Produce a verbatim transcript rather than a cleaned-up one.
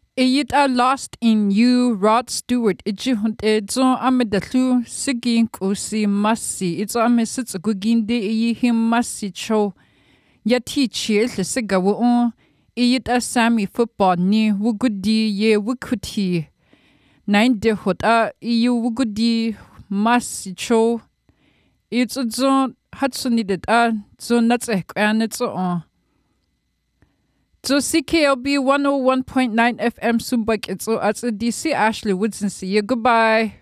It are lost in you, Rod Stewart. Ijihunt edzo amedatu sigin kusi masi. It's a message guginde iyi him masi cho. Yati chill the sigawu on. It a Sammy football ni wugudi ye wukuti. Nine de hot a you wugudi masi cho. It's a zone Hudsonided a zone nuts and it's on. So C K L B one oh one point nine F M Sumbak. It's so at D C Ashley Woodson. See you. Goodbye.